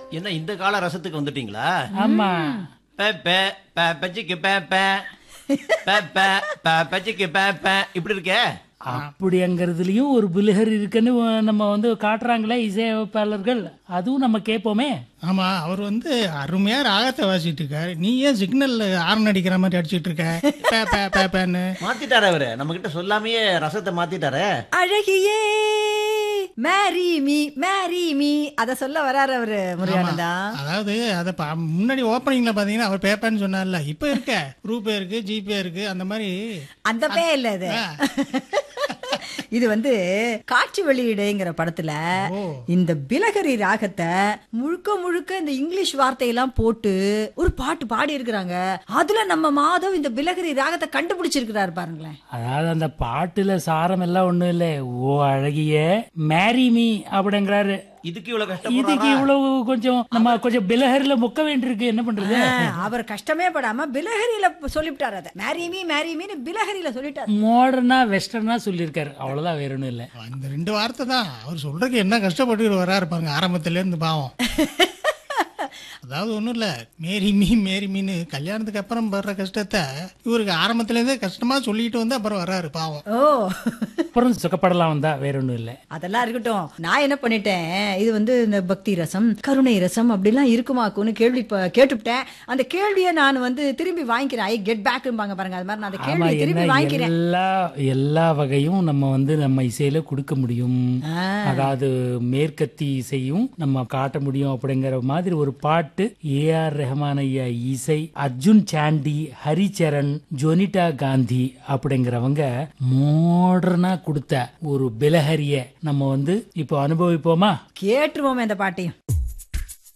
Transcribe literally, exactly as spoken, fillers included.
என்ன இந்த கால ரசத்துக்கு வந்துட்டீங்களா? ஆமா. பே பே பே பச்சிக்கு பே பே பே பே பே பச்சிக்கு பே பே இப்படி இருக்கே. அப்படிங்கிறதுலயும் ஒரு பிலுகர் இருக்குன்னு நம்ம வந்து காட்டுறாங்களே இசையமைப்பாளர்கள், அதுவும் நம்ம கேட்போமே. ஆமா, அவர் வந்து அருமையா ராகத்தை வாசிட்டு இருக்காரு. நீ ஏன் சிக்னல் ஆர்ன் அடிக்கிற மாதிரி அடிச்சிட்டு இருக்க? பே பே பே பேன்னு மாத்திட்டாரு அவரு, நம்ம கிட்ட சொல்லாமையே ரசத்தை மாத்திட்டாரு. அழகியே மேரி மீ மேரி மீ அத சொல்ல வராரு அவரு முருகானந்தா. அதாவது அத ப- முன்னாடி ஓப்பனிங்ல பாத்தீங்கன்னா அவர் பேப்பர்னு சொன்னார்ல, இப்ப இருக்க ரூபே இருக்கு, ஜிபே இருக்கு, அந்த மாதிரி. அந்த பே இல்ல இது. இது வந்து காட்சி வெளியீடுங்கிற படத்துல இந்த பிலகரி ராகத்தை முழுக்க முழுக்க இந்த இங்கிலீஷ் வார்த்தையெல்லாம் போட்டு ஒரு பாட்டு பாடி இருக்கிறாங்க. அதுல நம்ம மாதவ் இந்த பிலகரி ராகத்தை கண்டுபிடிச்சிருக்கிறாரு பாருங்களேன். அதாவது அந்த பாட்டுல சாரம் எல்லாம் ஒண்ணும் இல்ல. ஓ அழகிய மேரி மீ அப்படிங்கிறாரு. இதுக்கு இவ்வளவு இதுக்கு கஷ்டப்படுறாரா? இவ்வளவு கொஞ்சம் நம்ம கொஞ்சம் பிலஹரில முக்க வேண்டியிருக்கு. என்ன பண்றது? அவர் கஷ்டமே படாம பிலஹரியில சொல்லிவிட்டாரு. அத மேரிமி மேரிமின்னு பிலஹரியில சொல்லிட்டாரு. மாடர்னா வெஸ்டர்னா சொல்லியிருக்காரு, அவ்வளவுதான், வேற ஒண்ணும் இல்ல. இந்த ரெண்டு வார்த்தை தான் அவர் சொல்றதுக்கு என்ன கஷ்டப்பட்டு வராரு பாருங்க ஆரம்பத்துல இருந்து பாவம். அதாவது ஒண்ணும் இல்ல, மேரி மீ மேரி மீன் கல்யாணத்துக்கு அப்புறம் வர்ற கஷ்டத்தை இவருக்கு ஆரம்பத்துல இருந்தே கஷ்டமா சொல்லிட்டு வந்து அப்புறம் வர்றாரு பாவம். ஓ, அப்புறம் சுகப்படலாம் வந்தா, வேற ஒண்ணும் இல்ல. அதெல்லாம் இருக்கட்டும். நான் என்ன பண்ணிட்டேன், இது வந்து இந்த பக்தி ரசம் கருணை ரசம் அப்படிலாம் இருக்குமாக்குன்னு கேள்வி ப- கேட்டுவிட்டேன். அந்த கேள்வியை நான் வந்து திரும்பி வாங்கிக்கிறேன். ஐ கெட் பேக் பாருங்க, அது மாதிரி நான் அந்த ஆமா, கேள்வியை திரும்பி என்ன வாங்கிக்கிறேன். எல்லா எல்லா வகையும் நம்ம வந்து நம்ம இசையில கொடுக்க முடியும். அதாவது மேற்கத்தி இசையும் நம்ம காட்ட முடியும் அப்படிங்கிற மாதிரி ஒரு பாட்டு. ஏ ஆர் ரஹ்மான் ஐயா இசை, அர்ஜுன் சாண்டி, ஹரிச்சரண், ஜொனிட்டா காந்தி அப்படிங்கிறவங்க மாடர்னா கொடுத்த ஒரு பிலஹரிய நம்ம வந்து இப்போ அனுபவிப்போமா? கேட்டுருவோமே அந்த பாட்டையும்.